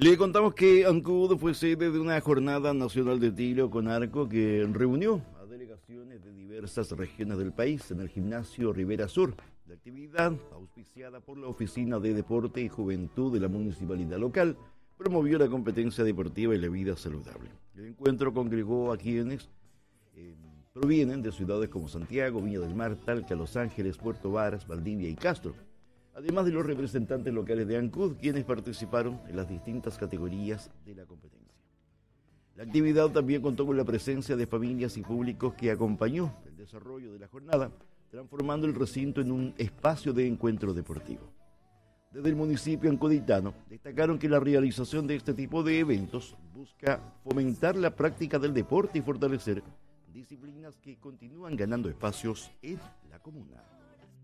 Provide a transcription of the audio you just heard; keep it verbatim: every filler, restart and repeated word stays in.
Le contamos que Ancud fue sede de una jornada nacional de tiro con arco que reunió a delegaciones de diversas regiones del país en el gimnasio Rivera Sur. La actividad, auspiciada por la Oficina de Deporte y Juventud de la municipalidad local, promovió la competencia deportiva y la vida saludable. El encuentro congregó a quienes eh, provienen de ciudades como Santiago, Viña del Mar, Talca, Los Ángeles, Puerto Varas, Valdivia y Castro, además de los representantes locales de Ancud, quienes participaron en las distintas categorías de la competencia. La actividad también contó con la presencia de familias y públicos que acompañó el desarrollo de la jornada, transformando el recinto en un espacio de encuentro deportivo. Desde el municipio ancuditano destacaron que la realización de este tipo de eventos busca fomentar la práctica del deporte y fortalecer disciplinas que continúan ganando espacios en la comuna.